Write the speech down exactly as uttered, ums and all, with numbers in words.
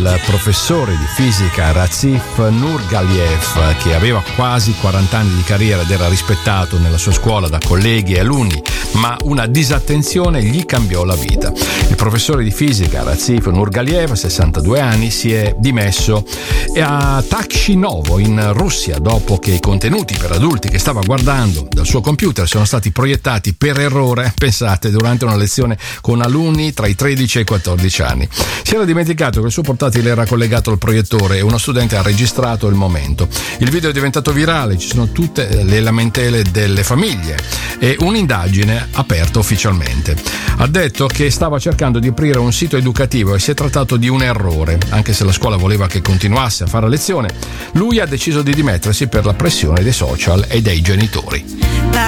del professore di fisica Razif Nurgaliev, che aveva quasi quaranta anni di carriera ed era rispettato nella sua scuola da colleghi e alunni, ma una disattenzione gli cambiò la vita. Il professore di fisica Razif Nurgaliev, sessantadue anni, si è dimesso a Takshinovo in Russia dopo che i contenuti per adulti che stava guardando dal suo computer sono stati proiettati per errore, pensate, durante una lezione con alunni tra i tredici e i quattordici anni. Si era dimenticato che il suo portatile era collegato al proiettore e uno studente ha registrato il momento. Il video è diventato virale, ci sono tutte le lamentele delle famiglie e un'indagine aperta ufficialmente. Ha detto che stava cercando di aprire un sito educativo e si è trattato di un errore. Anche se la scuola voleva che continuasse a fare lezione, lui ha deciso di dimettersi per la pressione dei social e dei genitori.